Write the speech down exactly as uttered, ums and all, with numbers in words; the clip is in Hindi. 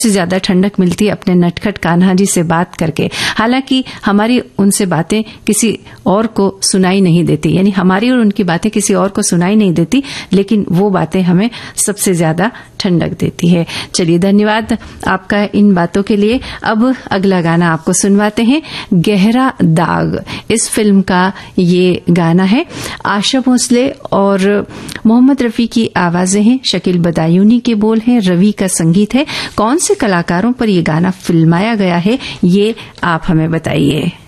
से ज्यादा ठंडक मिलती है अपने नटखट कान्हा जी से बात करके। हालांकि हमारी उनसे बातें किसी और को सुनाई नहीं देती, यानी हमारी और उनकी बातें किसी और को सुनाई नहीं देती, लेकिन वो बातें हमें सबसे ज्यादा ठंडक देती है। चलिए, धन्यवाद आपका इन बातों के लिए। अब अगला गाना आपको सुनवाते हैं, गहरा दाग। इस फिल्म का ये गाना है। आशा भोसले और मोहम्मद रफी की आवाजें हैं, शकील बदायूनी के बोल हैं, रवि का संगीत है। कौन से कलाकारों पर यह गाना फिल्माया गया है, ये आप हमें बताइए।